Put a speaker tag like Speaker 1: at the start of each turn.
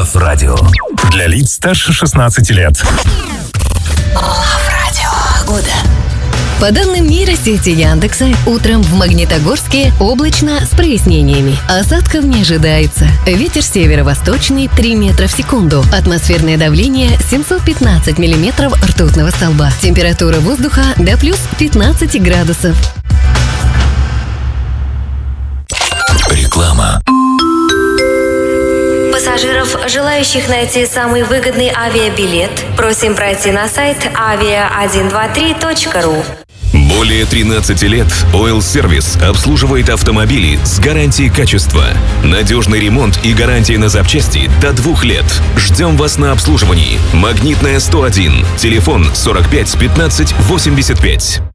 Speaker 1: Лав-радио. Для лиц старше 16 лет.
Speaker 2: Лав-радио. Погода.
Speaker 3: По данным нейросети Яндекса, утром в Магнитогорске облачно с прояснениями. Осадков не ожидается. Ветер северо-восточный 3 метра в секунду. Атмосферное давление 715 миллиметров ртутного столба. Температура воздуха до плюс 15 градусов.
Speaker 1: Реклама.
Speaker 4: Пассажиров, желающих найти самый выгодный авиабилет, просим пройти на сайт avia123.ru.
Speaker 5: Более 13 лет Oil Service обслуживает автомобили с гарантией качества. Надежный ремонт и гарантия на запчасти до 2 лет. Ждем вас на обслуживании. Магнитная 101. Телефон 45 15 85.